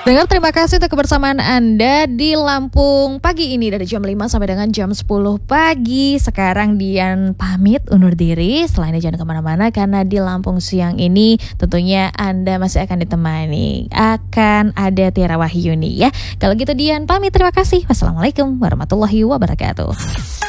Dengar, terima kasih untuk kebersamaan Anda di Lampung pagi ini dari jam 5 sampai dengan jam 10 pagi. Sekarang Dian pamit undur diri. Selain jangan kemana-mana karena di Lampung siang ini tentunya Anda masih akan ditemani. Akan ada Tiara Wahyuni ya. Kalau gitu Dian pamit, terima kasih. Wassalamualaikum warahmatullahi wabarakatuh.